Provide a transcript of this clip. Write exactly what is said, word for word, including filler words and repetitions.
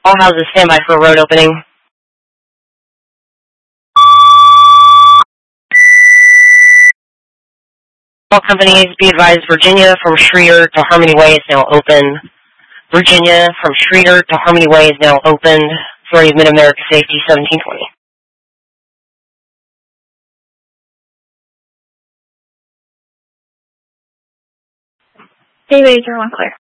All houses stand by for a road opening. All companies be advised, Virginia from Schroeder to Harmony Way is now open. Virginia from Schroeder to Harmony Way is now open. Authority of Mid-America Safety, seventeen twenty. David, you're one clear.